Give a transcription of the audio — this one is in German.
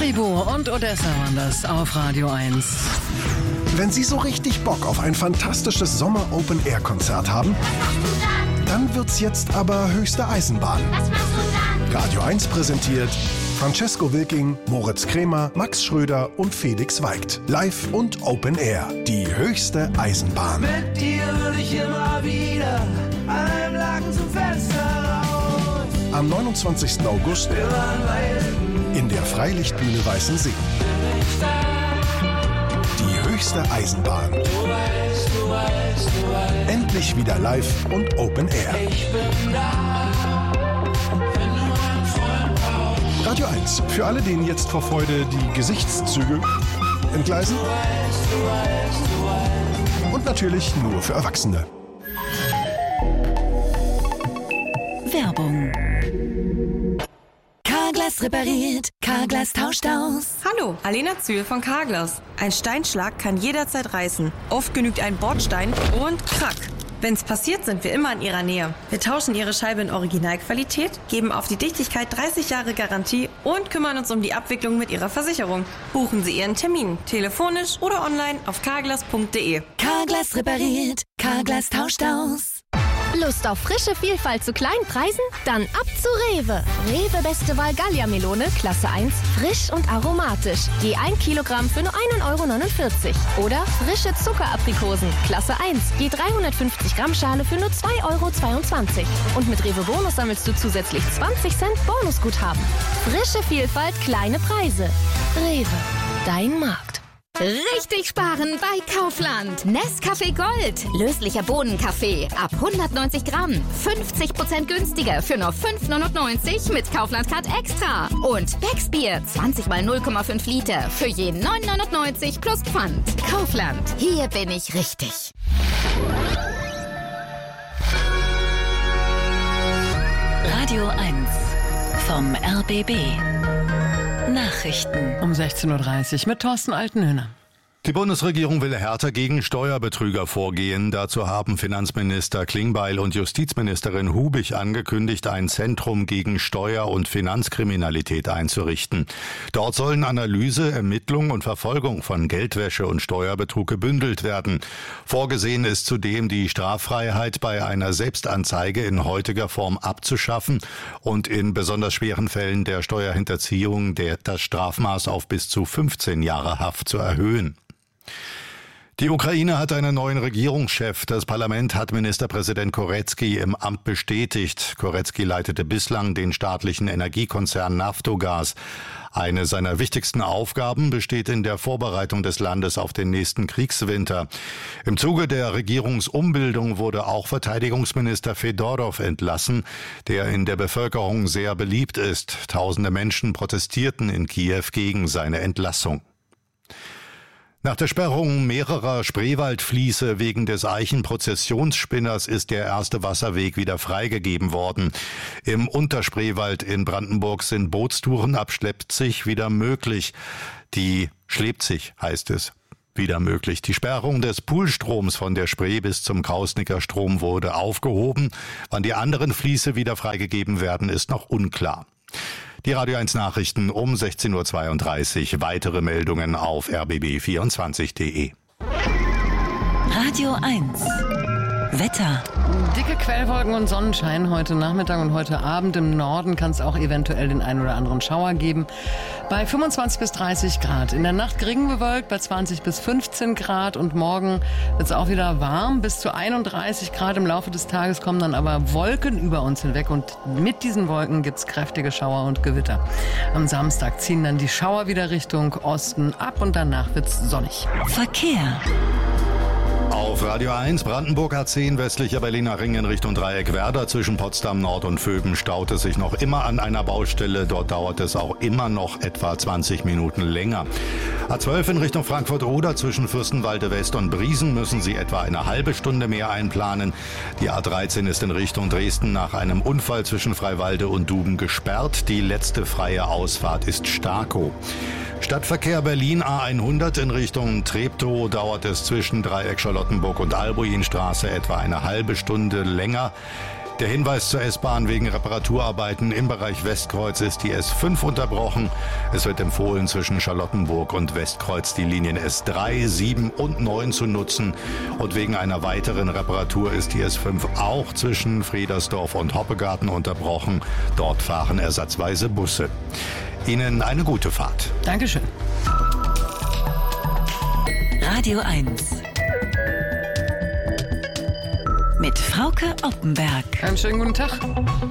Fribourg und Odessa waren das auf Radio 1. Wenn Sie so richtig Bock auf ein fantastisches Sommer-Open-Air-Konzert haben, dann wird's jetzt aber höchste Eisenbahn. Radio 1 präsentiert Francesco Wilking, Moritz Krämer, Max Schröder und Felix Weigt. Live und Open Air. Die höchste Eisenbahn. Mit dir will ich immer wieder an einem Laken zum Fenster raus. Am 29. August in der Freilichtbühne Weißensee. Die höchste Eisenbahn. Endlich wieder live und Open Air. Radio 1. Für alle, denen jetzt vor Freude die Gesichtszüge entgleisen. Und natürlich nur für Erwachsene. Werbung. Carglass repariert, Carglass tauscht aus. Hallo, Alena Zühl von Carglass. Ein Steinschlag kann jederzeit reißen. Oft genügt ein Bordstein und krack. Wenn's passiert, sind wir immer in Ihrer Nähe. Wir tauschen Ihre Scheibe in Originalqualität, geben auf die Dichtigkeit 30 Jahre Garantie und kümmern uns um die Abwicklung mit Ihrer Versicherung. Buchen Sie Ihren Termin, telefonisch oder online auf carglass.de. Carglass repariert, Carglass tauscht aus. Lust auf frische Vielfalt zu kleinen Preisen? Dann ab zu Rewe. Rewe Beste Wahl Gallia-Melone, Klasse 1, frisch und aromatisch. Je 1 Kilogramm für nur 1,49 €. Oder frische Zuckeraprikosen, Klasse 1, je 350 Gramm Schale für nur 2,22 €. Und mit Rewe Bonus sammelst du zusätzlich 20 Cent Bonusguthaben. Frische Vielfalt, kleine Preise. Rewe, dein Markt. Richtig sparen bei Kaufland. Nescafé Gold. Löslicher Bohnenkaffee. Ab 190 Gramm. 50% günstiger für nur 5,99 € mit Kaufland-Card Extra. Und Becksbier. 20 mal 0,5 Liter. Für je 9,99 € plus Pfand. Kaufland. Hier bin ich richtig. Radio 1 vom RBB. Nachrichten. Um 16.30 Uhr mit Thorsten Altenhöhner. Die Bundesregierung will härter gegen Steuerbetrüger vorgehen. Dazu haben Finanzminister Klingbeil und Justizministerin Hubig angekündigt, ein Zentrum gegen Steuer- und Finanzkriminalität einzurichten. Dort sollen Analyse, Ermittlung und Verfolgung von Geldwäsche und Steuerbetrug gebündelt werden. Vorgesehen ist zudem, die Straffreiheit bei einer Selbstanzeige in heutiger Form abzuschaffen und in besonders schweren Fällen der Steuerhinterziehung das Strafmaß auf bis zu 15 Jahre Haft zu erhöhen. Die Ukraine hat einen neuen Regierungschef. Das Parlament hat Ministerpräsident Korecki im Amt bestätigt. Korecki leitete bislang den staatlichen Energiekonzern Naftogaz. Eine seiner wichtigsten Aufgaben besteht in der Vorbereitung des Landes auf den nächsten Kriegswinter. Im Zuge der Regierungsumbildung wurde auch Verteidigungsminister Fedorov entlassen, der in der Bevölkerung sehr beliebt ist. Tausende Menschen protestierten in Kiew gegen seine Entlassung. Nach der Sperrung mehrerer Spreewaldfließe wegen des Eichenprozessionsspinners ist der erste Wasserweg wieder freigegeben worden. Im Unterspreewald in Brandenburg sind Bootstouren ab Schleppzig wieder möglich. Schleppzig heißt es. Wieder möglich. Die Sperrung des Poolstroms von der Spree bis zum Krausnicker Strom wurde aufgehoben. Wann die anderen Fließe wieder freigegeben werden, ist noch unklar. Die Radio 1 Nachrichten um 16.32 Uhr. Weitere Meldungen auf rbb24.de. Radio 1. Wetter. Dicke Quellwolken und Sonnenschein heute Nachmittag und heute Abend. Im Norden kann es auch eventuell den einen oder anderen Schauer geben. Bei 25 bis 30 Grad. In der Nacht gering bewölkt bei 20 bis 15 Grad. Und morgen wird es auch wieder warm. Bis zu 31 Grad im Laufe des Tages kommen dann aber Wolken über uns hinweg. Und mit diesen Wolken gibt es kräftige Schauer und Gewitter. Am Samstag ziehen dann die Schauer wieder Richtung Osten ab und danach wird es sonnig. Verkehr. Auf Radio 1 Brandenburg A10 westlicher Berliner Ring in Richtung Dreieck Werder zwischen Potsdam Nord und Vöben staut es sich noch immer an einer Baustelle. Dort dauert es auch immer noch etwa 20 Minuten länger. A12 in Richtung Frankfurt-Oder zwischen Fürstenwalde West und Briesen müssen Sie etwa eine halbe Stunde mehr einplanen. Die A13 ist in Richtung Dresden nach einem Unfall zwischen Freiwalde und Duben gesperrt. Die letzte freie Ausfahrt ist Starkow. Stadtverkehr Berlin A100 in Richtung Treptow dauert es zwischen Dreieck Charlottenburg und Albuinstraße etwa eine halbe Stunde länger. Der Hinweis zur S-Bahn: wegen Reparaturarbeiten im Bereich Westkreuz ist die S5 unterbrochen. Es wird empfohlen, zwischen Charlottenburg und Westkreuz die Linien S3, 7 und 9 zu nutzen. Und wegen einer weiteren Reparatur ist die S5 auch zwischen Friedersdorf und Hoppegarten unterbrochen. Dort fahren ersatzweise Busse. Ihnen eine gute Fahrt. Dankeschön. Radio 1 mit Frauke Oppenberg. Einen schönen guten Tag.